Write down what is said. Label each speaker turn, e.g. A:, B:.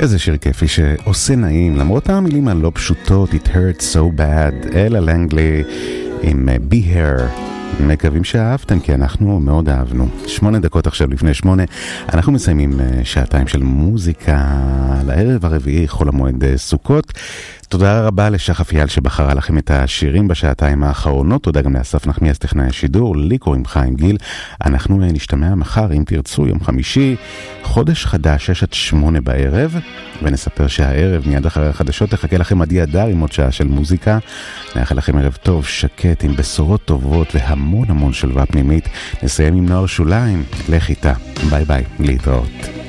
A: איזה שיר כיפי שעושה נעים, למרות המילים הלא פשוטות, It hurts so bad, אלה לנגלי עם Be Here. מקווים שאהבתם, כי אנחנו מאוד אהבנו. 8 דקות עכשיו לפני 8, אנחנו מסיימים שעתיים של מוזיקה לערב הרביעי, חול המועד סוכות. תודה רבה לשחף יעל שבחרה לכם את השירים בשעתיים האחרונות. תודה גם לאסף נחמיאס טכנאי השידור. לי קוראים חיים גיל. אנחנו נשתמע מחר, אם תרצו, יום חמישי, חודש חדש, 6-8 בערב, ונספר שהערב מיד אחרי החדשות תחכה לכם עדי הדר עם עוד שעה של מוזיקה. נאחל לכם ערב טוב, שקט, עם בשורות טובות והמון המון שלווה פנימית. נסיים עם נוער שוליים. לך איתה. ביי ביי, להתראות.